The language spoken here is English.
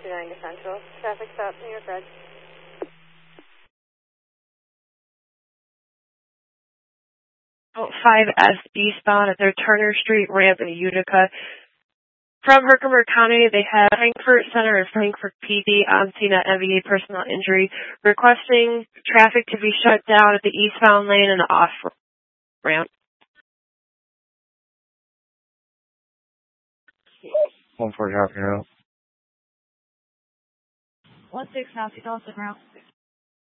229 to Central. Traffic stop, New York Red. 5S eastbound at their Turner Street ramp in Utica. From Herkimer County, they have Frankfort Center and Frankfort PD on scene at MVA personal injury, requesting traffic to be shut down at the eastbound lane and the off ramp. 140 Hopkins Road. 16 South Dawson Route.